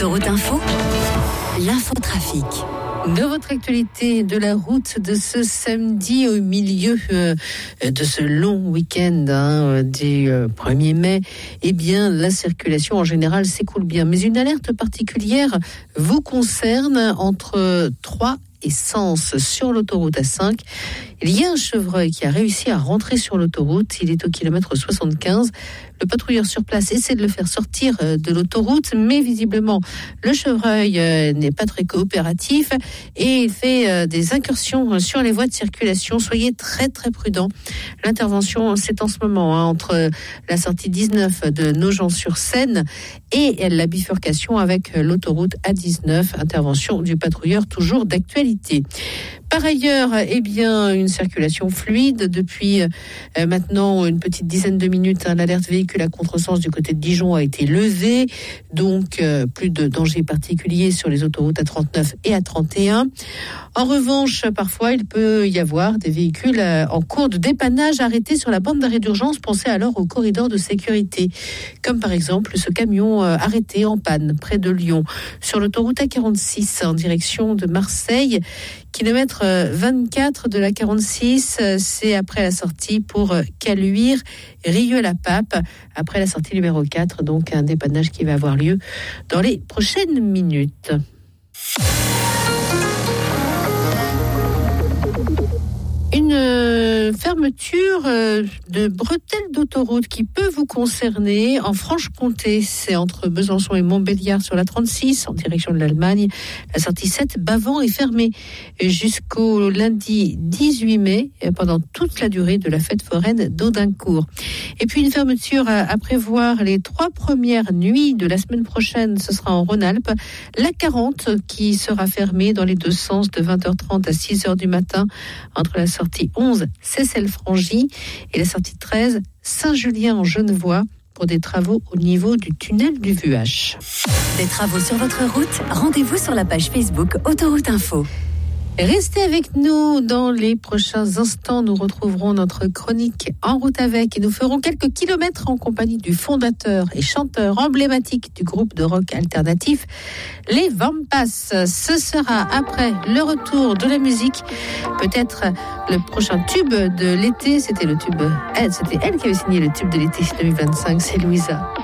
Autoroute Info, l'infotrafic. De votre actualité de la route de ce samedi au milieu de ce long week-end du 1er mai, eh bien la circulation en général s'écoule bien. Mais une alerte particulière vous concerne entre 3 et Sens sur l'autoroute A5. Il y a un chevreuil qui a réussi à rentrer sur l'autoroute. Il est au kilomètre 75. Le patrouilleur sur place essaie de le faire sortir de l'autoroute, mais visiblement, le chevreuil n'est pas très coopératif et il fait des incursions sur les voies de circulation. Soyez très, très prudents. L'intervention, c'est en ce moment entre la sortie 19 de Nogent-sur-Seine et la bifurcation avec l'autoroute A19. Intervention du patrouilleur, toujours d'actualité. Par ailleurs, eh bien, une circulation fluide depuis maintenant une petite dizaine de minutes. L'alerte véhicule à contresens du côté de Dijon a été levée, donc plus de danger particulier sur les autoroutes A39 et A31. En revanche, parfois, il peut y avoir des véhicules en cours de dépannage arrêtés sur la bande d'arrêt d'urgence. Pensez alors au corridor de sécurité, comme par exemple ce camion arrêté en panne près de Lyon, sur l'autoroute A46 en direction de Marseille. Kilomètre 24 de la 46, c'est après la sortie pour Caluire, Rieux-la-Pape, après la sortie numéro 4, donc un dépannage qui va avoir lieu dans les prochaines minutes. Une fermeture de bretelles d'autoroute qui peut vous concerner en Franche-Comté. C'est entre Besançon et Montbéliard sur la 36 en direction de l'Allemagne. La sortie 7 Bavent est fermée jusqu'au lundi 18 mai pendant toute la durée de la fête foraine d'Audincourt. Et puis une fermeture à prévoir les 3 premières nuits de la semaine prochaine. Ce sera en Rhône-Alpes. La 40 qui sera fermée dans les deux sens de 20h30 à 6h du matin entre la sortie 11 Seyssel-Frangy et la sortie 13 Saint-Julien en Genevois pour des travaux au niveau du tunnel du Vuache. Des travaux sur votre route, rendez-vous sur la page Facebook Autoroute Info. Restez avec nous dans les prochains instants. Nous retrouverons notre chronique En route avec et nous ferons quelques kilomètres en compagnie du fondateur et chanteur emblématique du groupe de rock alternatif, les Vampas. Ce sera après le retour de la musique, peut-être le prochain tube de l'été. C'était elle qui avait signé le tube de l'été 2025, c'est Louisa.